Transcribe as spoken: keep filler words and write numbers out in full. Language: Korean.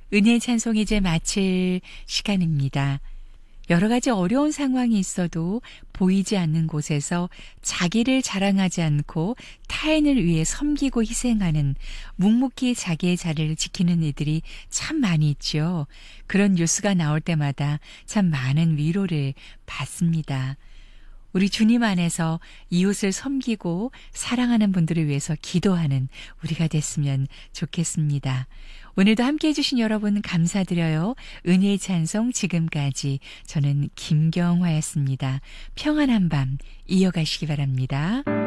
은혜의 찬송 이제 마칠 시간입니다. 여러 가지 어려운 상황이 있어도 보이지 않는 곳에서 자기를 자랑하지 않고 타인을 위해 섬기고 희생하는 묵묵히 자기의 자리를 지키는 이들이 참 많이 있죠. 그런 뉴스가 나올 때마다 참 많은 위로를 받습니다. 우리 주님 안에서 이웃을 섬기고 사랑하는 분들을 위해서 기도하는 우리가 됐으면 좋겠습니다. 오늘도 함께해 주신 여러분 감사드려요. 은혜의 찬송 지금까지 저는 김경화였습니다. 평안한 밤 이어가시기 바랍니다.